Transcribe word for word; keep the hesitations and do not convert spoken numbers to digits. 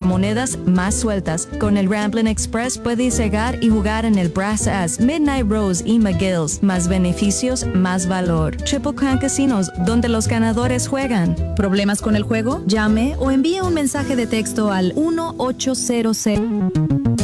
tragamonedas más sueltas. Con el Ramblin' Express puedes llegar y jugar en el Brass Ass, Midnight Rose y McGill's. Más beneficios, más valor. Triple Crown Casinos, donde los ganadores juegan. ¿Problemas con el juego? Llame o envíe un mensaje de texto al uno ocho cero cero.